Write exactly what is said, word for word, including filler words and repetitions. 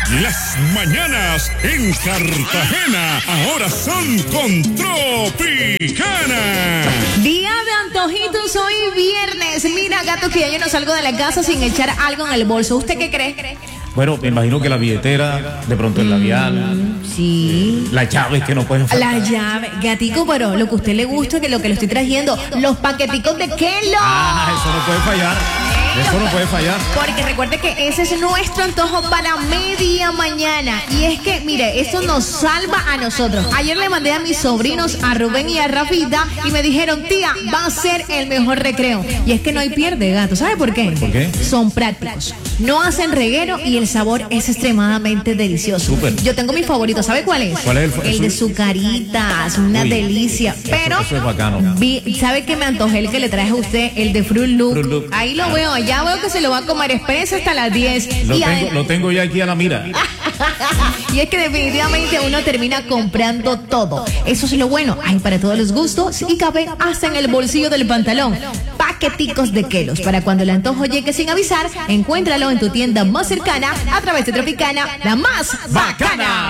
Las mañanas en Cartagena ahora son con Tropicana. Día de antojitos, hoy viernes. Mira, gato, que ya yo no salgo de la casa sin echar algo en el bolso. ¿Usted qué cree? Bueno, me imagino que la billetera, de pronto el labial. Mm, sí. Las llaves que no pueden faltar. La llave, gatico, pero lo que a usted le gusta, que lo que le estoy trayendo, los paqueticos de Kelo. Ah, eso no puede fallar. Eso no puede fallar. Porque recuerde que ese es nuestro antojo para media mañana. Y es que, mire, eso nos salva a nosotros. Ayer le mandé a mis sobrinos, a Rubén y a Rafita, y me dijeron, tía, va a ser el mejor recreo. Y es que no hay pierde, gato. ¿Sabe por qué? ¿Por qué? Son prácticos. No hacen reguero y el sabor es extremadamente delicioso. Súper. Yo tengo mi favorito. ¿Sabe cuál es? ¿Cuál es el, el de Zucaritas. Una Uy, delicia. eso, Pero, eso es bacano. vi, ¿sabe qué me antojé el que le traje a usted? El de Fruit Loop. Fruit Loop. Ahí lo veo. Ya veo que se lo va a comer expresa hasta las diez. Lo y, tengo, lo tengo ya aquí a la mira. y es que definitivamente uno termina comprando todo. Eso es lo bueno. Hay para todos los gustos y cabe hasta en el bolsillo del pantalón. Paqueticos de Kelos. Para cuando el antojo llegue sin avisar, encuéntralo en tu tienda más cercana a través de Tropicana, la más bacana.